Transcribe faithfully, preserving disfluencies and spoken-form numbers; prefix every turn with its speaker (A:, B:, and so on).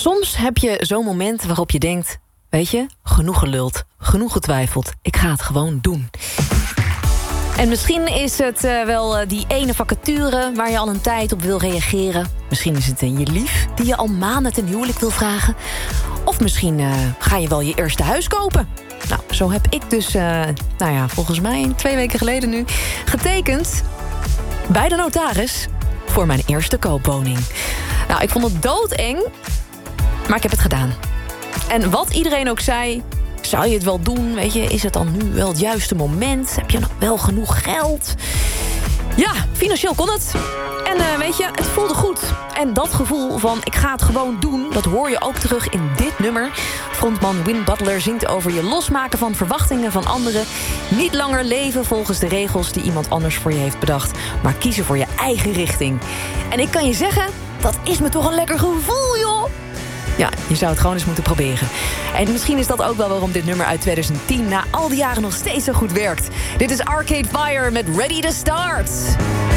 A: Soms heb je zo'n moment waarop je denkt, weet je, genoeg geluld, genoeg getwijfeld. Ik ga het gewoon doen. En misschien is het uh, wel uh, die ene vacature waar je al een tijd op wil reageren. Misschien is het uh, je lief die je al maanden ten huwelijk wil vragen. Of misschien uh, ga je wel je eerste huis kopen. Nou, zo heb ik dus, uh, nou ja, volgens mij twee weken geleden nu, getekend bij de notaris voor mijn eerste koopwoning. Nou, ik vond het doodeng, maar ik heb het gedaan. En wat iedereen ook zei, zou je het wel doen? Weet je, is het dan nu wel het juiste moment? Heb je nog wel genoeg geld? Ja, financieel kon het. En uh, weet je, het voelde goed. En dat gevoel van ik ga het gewoon doen, dat hoor je ook terug in dit nummer. Frontman Win Butler zingt over je losmaken van verwachtingen van anderen. Niet langer leven volgens de regels die iemand anders voor je heeft bedacht, maar kiezen voor je eigen richting. En ik kan je zeggen, dat is me toch een lekker gevoel, joh. Ja, je zou het gewoon eens moeten proberen. En misschien is dat ook wel waarom dit nummer uit twintig tien... na al die jaren nog steeds zo goed werkt. Dit is Arcade Fire met Ready to Start.